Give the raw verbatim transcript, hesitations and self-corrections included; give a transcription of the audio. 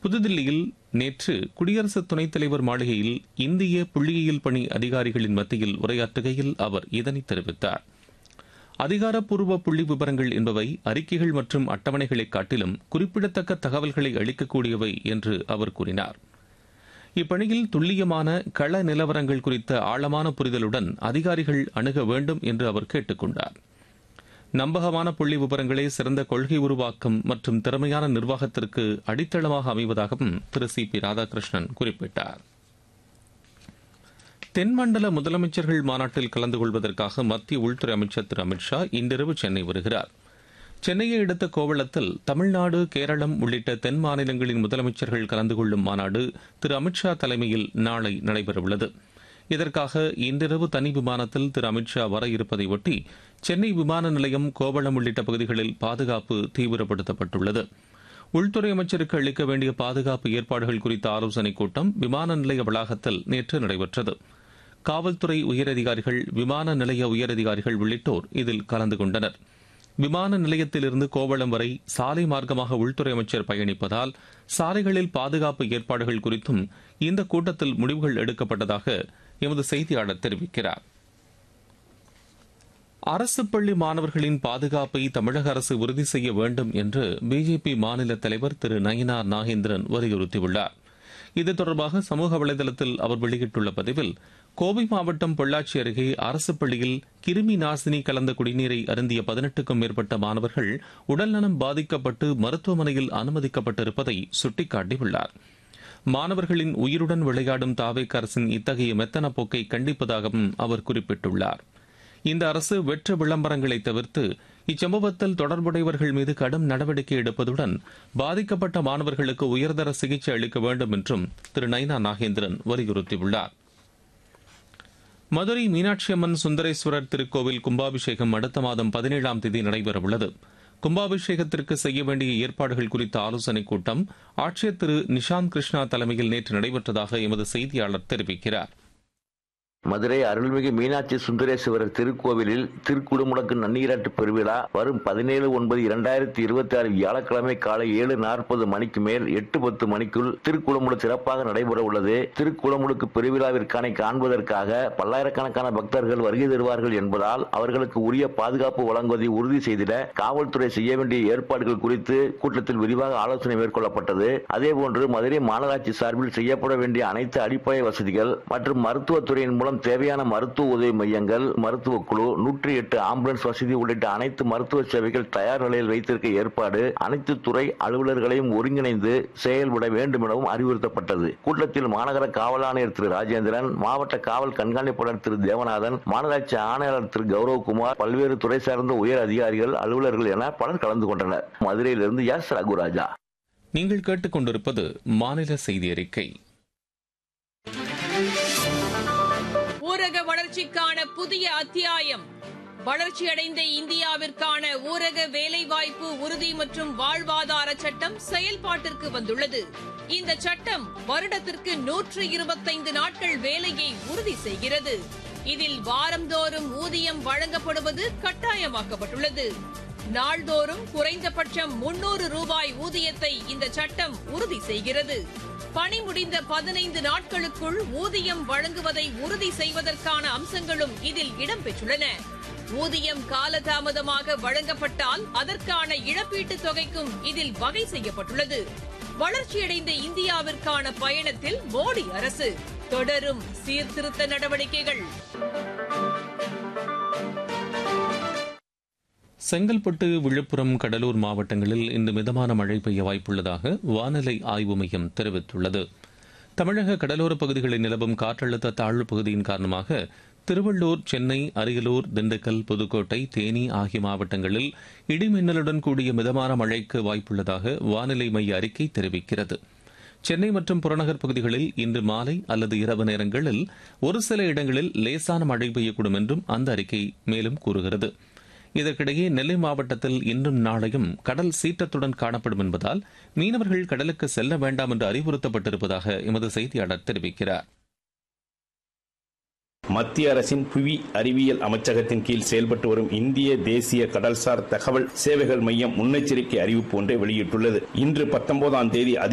புதுதில்லியில் நேற்று குடியரசு துணைத் தலைவர் மாளிகையில் இந்திய புள்ளியியல் பணி அதிகாரிகளின் மத்தியில் உரையாற்றுகையில் அவர் இதனை தெரிவித்தார். அதிகாரப்பூர்வ புள்ளி விவரங்கள் என்பவை அறிக்கைகள் மற்றும் அட்டவணைகளை காட்டிலும் குறிப்பிடத்தக்க தகவல்களை அளிக்கக்கூடியவை என்று அவர் கூறினார். இப்பணியில் துல்லியமான கள நிலவரங்கள் குறித்த ஆழமான புரிதலுடன் அதிகாரிகள் அணுக வேண்டும் என்று அவர் கேட்டுக் கொண்டார். நம்பகமான புள்ளி விவரங்களே சிறந்த கொள்கை உருவாக்கம் மற்றும் திறமையான நிர்வாகத்திற்கு அடித்தளமாக அமைவதாகவும் திரு சி பி ராதாகிருஷ்ணன் குறிப்பிட்டார். தென்மண்டல முதலமைச்சர்கள் மாநாட்டில் கலந்து கொள்வதற்காக மத்திய உள்துறை அமைச்சர் திரு அமித்ஷா இன்றிரவு சென்னை வருகிறார். சென்னையை அடுத்த கோவளத்தில் தமிழ்நாடு, கேரளம் உள்ளிட்ட தென் மாநிலங்களின் முதலமைச்சர்கள் கலந்து கொள்ளும் மாநாடு திரு அமித்ஷா தலைமையில் நாளை நடைபெறவுள்ளது. இதற்காக இன்றிரவு தனி விமானத்தில் திரு அமித்ஷா வர இருப்பதை ஒட்டி சென்னை விமான நிலையம், கோவளம் உள்ளிட்ட பகுதிகளில் பாதுகாப்பு தீவிரப்படுத்தப்பட்டுள்ளது. உள்துறை அமைச்சருக்கு அளிக்க வேண்டிய பாதுகாப்பு ஏற்பாடுகள் குறித்த ஆலோசனைக் கூட்டம் விமான நிலைய வளாகத்தில் நேற்று நடைபெற்றது. காவல்துறை உயரதிகாரிகள், விமான நிலைய உயரதிகாரிகள் உள்ளிட்டோர் இதில் கலந்து கொண்டனர். விமான நிலையத்திலிருந்து கோவளம் வரை சாலை மார்க்கமாக உள்துறை அமைச்சர் பயணிப்பதால் சாலைகளில் பாதுகாப்பு ஏற்பாடுகள் குறித்தும் இந்த கூட்டத்தில் முடிவுகள் எடுக்கப்பட்டதாக எமது செய்தியாளர் தெரிவிக்கிறார். அரசு பள்ளி மாணவர்களின் பாதுகாப்பை தமிழக அரசு உறுதி செய்ய வேண்டும் என்று பிஜேபி மாநில தலைவர் திரு நயினார் நாகேந்திரன் வலியுறுத்தியுள்ளார். இது தொடர்பாக சமூக வலைதளத்தில் அவர் வெளியிட்டுள்ள பதிவில், கோவை மாவட்டம் பொள்ளாச்சி அருகே அரசு பள்ளியில் கிருமி நாசினி கலந்த குடிநீரை அருந்திய பதினெட்டுக்கும் மேற்பட்ட மாணவர்கள் உடல்நலம் பாதிக்கப்பட்டு மருத்துவமனையில் அனுமதிக்கப்பட்டிருப்பதை சுட்டிக்காட்டியுள்ளார். மாணவர்களின் உயிருடன் விளையாடும் தாவேக அரசின் இத்தகைய மெத்தன போக்கை கண்டிப்பதாகவும் அவர் குறிப்பிட்டுள்ளார். இந்த அரசு வெற்று விளம்பரங்களை தவிர்த்து இச்சம்பவத்தில் தொடர்புடையவர்கள் மீது கடும் நடவடிக்கை எடுப்பதுடன் பாதிக்கப்பட்ட மாணவர்களுக்கு உயர்தர சிகிச்சை அளிக்க வேண்டும் என்றும் திரு நயினா நாகேந்திரன் வலியுறுத்தியுள்ளார். மதுரை மீனாட்சி அம்மன் சுந்தரேஸ்வரர் திருக்கோவில் கும்பாபிஷேகம் அடுத்த மாதம் பதினேழாம் தேதி நடைபெறவுள்ளது. கும்பாபிஷேகத்திற்கு செய்ய வேண்டிய ஏற்பாடுகள் குறித்த ஆலோசனைக் கூட்டம் ஆட்சியர் திரு நிஷாந்த் கிருஷ்ணா தலைமையில் நேற்று நடைபெற்றதாக எமது செய்தியாளர் தெரிவிக்கிறார். மதுரை அருள்மிகு மீனாட்சி சுந்தரேஸ்வரர் திருக்கோவிலில் திருக்குடமுடக்கு நன்னீராட்டு பெருவிழா வரும் பதினேழு ஒன்பது இரண்டாயிரத்தி இருபத்தி ஆறு வியாழக்கிழமை காலை ஏழு நாற்பது மணிக்கு மேல் எட்டு பத்து மணிக்குள் திருக்குடமுடு சிறப்பாக நடைபெற உள்ளது. திருக்குடமுடுக்கு பெருவிழாவிற்கான காண்பதற்காக பல்லாயிரக்கணக்கான பக்தர்கள் வருகை தருவார்கள் என்பதால் அவர்களுக்கு உரிய பாதுகாப்பு வழங்குவதை உறுதி செய்திட காவல்துறை செய்ய வேண்டிய ஏற்பாடுகள் குறித்து கூட்டத்தில் விரிவாக ஆலோசனை மேற்கொள்ளப்பட்டது. அதேபோன்று மதுரை மாநகராட்சி சார்பில் செய்யப்பட வேண்டிய அனைத்து அடிப்படை வசதிகள் மற்றும் மருத்துவத்துறையின் மூலம் தேவையான மருத்துவ உதவி மையங்கள், மருத்துவ குழு, நூற்றி எட்டு ஆம்புலன்ஸ் வசதி உள்ளிட்ட அனைத்து மருத்துவ சேவைகள் தயார் நிலையில் வைத்திருக்க ஏற்பாடு அனைத்து துறை அலுவலர்களையும் ஒருங்கிணைந்து செயல்பட வேண்டும் எனவும் அறிவுறுத்தப்பட்டது. கூட்டத்தில் மாநகர காவல் ஆணையர் திரு ராஜேந்திரன், மாவட்ட காவல் கண்காணிப்பாளர் திரு தேவநாதன், மாநகராட்சி ஆணையாளர் திரு கௌரவகுமார், பல்வேறு துறை சார்ந்த உயர் அதிகாரிகள், அலுவலர்கள் என பலர் கலந்து கொண்டனர். மதுரையிலிருந்து எஸ் ரகுராஜா. நீங்கள் கேட்டுக் கொண்டிருப்பது மாநில செய்தி அறிக்கை. ஊரக வளர்ச்சிக்கான புதிய அத்தியாயம். வளர்ச்சியடைந்த இந்தியாவிற்கான ஊரக வேலைவாய்ப்பு உறுதி மற்றும் வாழ்வாதார சட்டம் செயல்பாட்டிற்கு வந்துள்ளது. இந்த சட்டம் வருடத்திற்கு நூற்று இருபத்தைந்து நாட்கள் வேலையை உறுதி செய்கிறது. இதில் வாரந்தோறும் ஊதியம் வழங்கப்படுவது கட்டாயமாக்கப்பட்டுள்ளது. நாள்தோறும் குறைந்தபட்சம் முன்னூறு ரூபாய் ஊதியத்தை இந்த சட்டம் உறுதி செய்கிறது. பணி முடிந்த பதினைந்து நாட்களுக்குள் ஊதியம் வழங்குவதை உறுதி செய்வதற்கான அம்சங்களும் இதில் இடம்பெற்றுள்ளன. ஊதியம் காலதாமதமாக வழங்கப்பட்டால் அதற்கான இழப்பீட்டுத் தொகைக்கும் இதில் வகை செய்யப்பட்டுள்ளது. வளர்ச்சியடைந்த இந்தியாவிற்கான பயணத்தில் மோடி அரசு தொடரும் சீர்திருத்த நடவடிக்கைகள். செங்கல்பட்டு, விழுப்புரம், கடலூர் மாவட்டங்களில் இன்று மிதமான மழை பெய்ய வாய்ப்புள்ளதாக வானிலை ஆய்வு மையம் தெரிவித்துள்ளது. தமிழக கடலோரப் பகுதிகளில் நிலவும் காற்றழுத்த தாழ்வு பகுதியின் காரணமாக திருவள்ளூர், சென்னை, அரியலூர், திண்டுக்கல், புதுக்கோட்டை, தேனி ஆகிய மாவட்டங்களில் இடிமின்னலுடன் கூடிய மிதமான மழைக்கு வாய்ப்புள்ளதாக வானிலை மைய அறிக்கை தெரிவிக்கிறது. சென்னை மற்றும் புறநகர் பகுதிகளில் இன்று மாலை அல்லது இரவு நேரங்களில் ஒரு சில இடங்களில் லேசான மழை பெய்யக்கூடும் என்றும் அந்த அறிக்கை மேலும் கூறுகிறது. இதற்கிடையே நெல்லை மாவட்டத்தில் இன்றும் நாளையும் கடல் சீற்றத்துடன் காணப்படும் என்பதால் மீனவர்கள் கடலுக்கு செல்ல வேண்டாம் என்று அறிவுறுத்தப்பட்டிருப்பதாக எமது செய்தியாளர் தெரிவிக்கிறார். மத்திய அரசின் புவி அறிவியல் அமைச்சகத்தின் கீழ் செயல்பட்டு வரும் இந்திய தேசிய கடல்சார் தகவல் சேவைகள் மையம் முன்னெச்சரிக்கை அறிவிப்பு ஒன்றை வெளியிட்டுள்ளது. இன்று பத்தொன்பதாம் தேதி